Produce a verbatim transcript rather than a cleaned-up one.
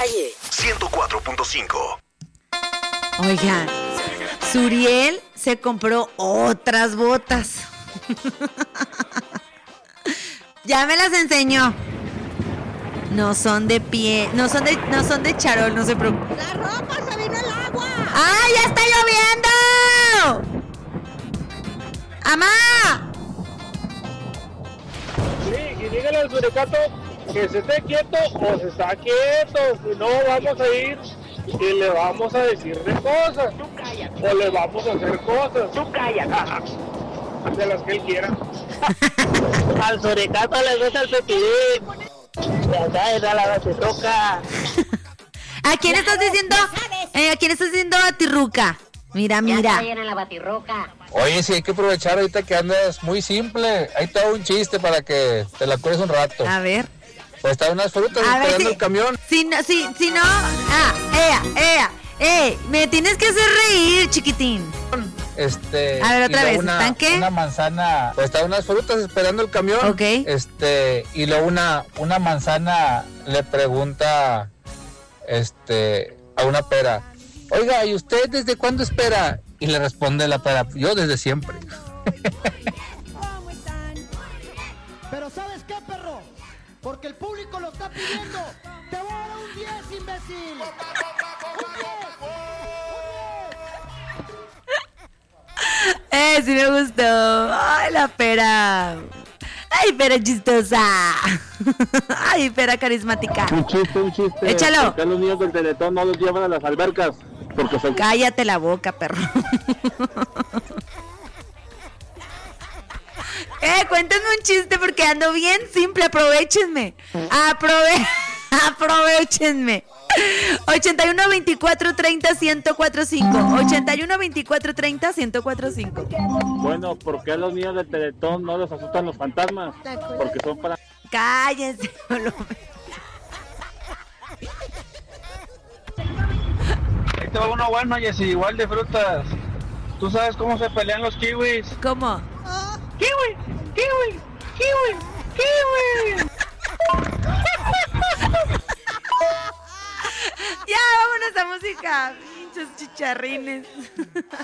calle. ciento cuatro punto cinco. Oigan, Suriel se compró otras botas. Ya me las enseñó. No son de pie, no son de, no son de charol, no se preocupe. ¡La ropa se vino al agua! ¡Ay, ya está lloviendo! ¡Amá! Sí, y dígale al suricato que se esté quieto o se está quieto. Si no, vamos a ir y le vamos a decir de cosas. Tú callas. O le vamos a hacer cosas. Tú callas. De las que él quiera. Al suricato le gusta el pepidín. Ya sabes, a la se toca. ¿A quién estás diciendo? Eh, ¿A quién estás diciendo batirruca? Mira, mira. Ya en la batirroca. Oye, sí, hay que aprovechar ahorita que andas muy simple. Ahí te hago un chiste para que te la acuerdes un rato. A ver. Pues estaban unas frutas A ver esperando si, el camión. Si no, si, si no. Ah, ea, ea. Ey, me tienes que hacer reír, chiquitín. Este, A ver, otra y luego vez, una, ¿están qué? Una manzana, pues estaban unas frutas esperando el camión. Ok. Este, y luego una, una manzana le pregunta, este, a una pera, oiga, ¿y usted desde cuándo espera? Y le responde la pera, yo desde siempre. ¿Cómo están? Pero ¿sabes qué, perro? Porque el público lo está pidiendo. Te voy a dar un diez, imbécil. Eh, sí me gustó. Ay, la pera. Ay, pera chistosa. Ay, pera carismática. Un chiste, un chiste. Échalo. ¿Por qué los niños del Teletón no los llevan a las albercas? Porque se... Cállate la boca, perro. Eh, cuéntenme un chiste porque ando bien simple, aprovechenme. Aprove aprovechenme. ochenta y uno, veinticuatro, treinta, ciento cuatro cinco. ochenta y uno, veinticuatro, treinta, ciento cuatro cinco. Bueno, ¿por qué a los niños del Teletón no les asustan los fantasmas? Porque son para... Cállense. Ahí te va uno bueno, Jessy, igual de frutas. ¿Tú sabes cómo se pelean los kiwis? ¿Cómo? ¡Kiwi! ¡Kiwi! ¡Kiwi! ¡Kiwi! Ya, vámonos a música. Pinchos chicharrines.